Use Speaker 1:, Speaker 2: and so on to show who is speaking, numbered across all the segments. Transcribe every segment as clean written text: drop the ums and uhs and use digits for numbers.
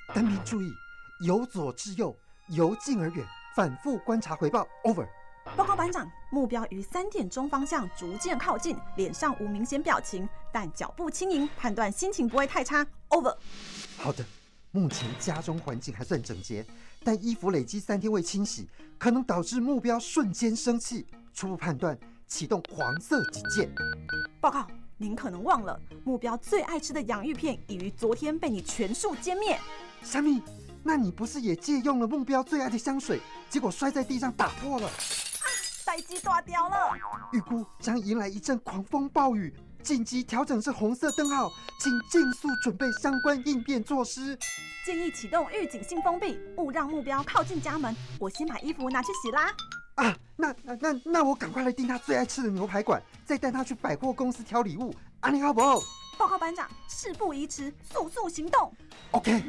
Speaker 1: 单兵注意，由左至右，由近而远，反复观察回报。Over。
Speaker 2: 报告班长，目标于3点钟方向逐渐靠近，脸上无明显表情，但脚步轻盈，判断心情不会太差。Over。
Speaker 1: 好的，目前家中环境还算整洁，但衣服累积3天未清洗，可能导致目标瞬间生气。初步判断，启动黄色警戒。
Speaker 2: 报告，您可能忘了，目标最爱吃的洋芋片已于昨天被你全数歼灭。
Speaker 1: 虾米？那你不是也借用了目标最爱的香水，结果摔在地上打破了？
Speaker 2: 代机大掉了，
Speaker 1: 预估将迎来一阵狂风暴雨，紧急调整至红色灯号，请尽速准备相关应变措施。
Speaker 2: 建议启动预警性封闭，勿让目标靠近家门。我先把衣服拿去洗啦。
Speaker 1: 啊，那我赶快来订他最爱吃的牛排馆，再带他去百货公司挑礼物。你好不好？
Speaker 2: 报告班长，事不宜迟，速速行动。
Speaker 1: OK。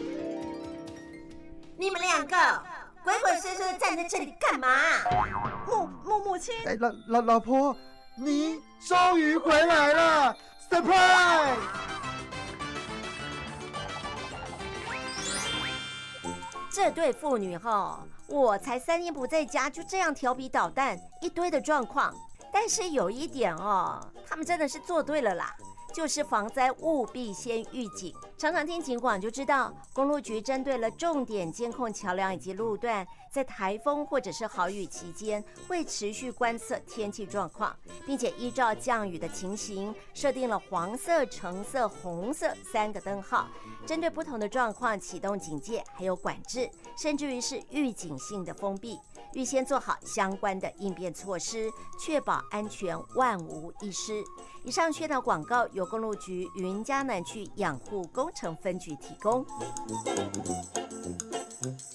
Speaker 3: 你们2个鬼鬼祟祟的站在这里干嘛？
Speaker 2: 母亲，
Speaker 1: 老婆，你终于回来了 ，surprise！
Speaker 3: 这对父女我才3天不在家，就这样调皮捣蛋，一堆的状况。但是有一点他们真的是做对了啦。就是防灾务必先预警，常常听警广就知道，公路局针对了重点监控桥梁以及路段，在台风或者是豪雨期间，会持续观测天气状况，并且依照降雨的情形，设定了黄色、橙色、红色3个灯号，针对不同的状况启动警戒，还有管制，甚至于是预警性的封闭，预先做好相关的应变措施，确保安全万无一失。以上宣导广告由公路局云嘉南区养护工程分局提供。